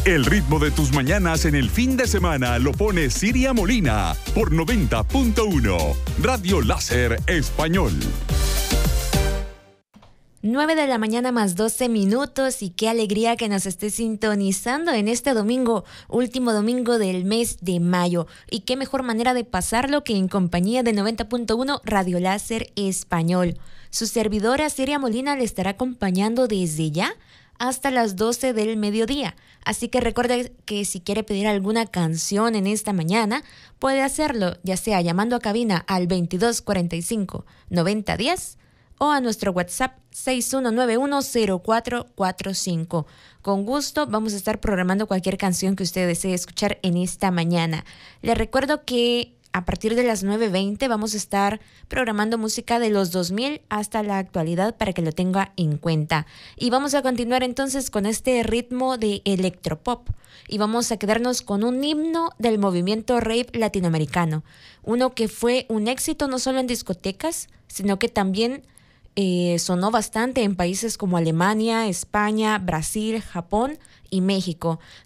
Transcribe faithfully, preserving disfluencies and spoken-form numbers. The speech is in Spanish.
El ritmo de tus mañanas en el fin de semana lo pone Siria Molina por noventa punto uno, Radio Láser Español. nueve de la mañana más doce minutos y qué alegría que nos esté sintonizando en este domingo, último domingo del mes de mayo. Y qué mejor manera de pasarlo que en compañía de noventa punto uno Radio Láser Español. Su servidora Siria Molina le estará acompañando desde ya hasta las doce del mediodía. Así que recuerde que si quiere pedir alguna canción en esta mañana, puede hacerlo ya sea llamando a cabina al veintidós cuarenta y cinco noventa diez o a nuestro WhatsApp seis uno nueve uno cero cuatro cuatro cinco. Con gusto vamos a estar programando cualquier canción que usted desee escuchar en esta mañana. Le recuerdo que a partir de las nueve veinte vamos a estar programando música de los dos mil hasta la actualidad para que lo tenga en cuenta. Y vamos a continuar entonces con este ritmo de electropop. Y vamos a quedarnos con un himno del movimiento rave latinoamericano. Uno que fue un éxito no solo en discotecas, sino que también Eh, sonó bastante en países como Alemania, España, Brasil, Japón y México.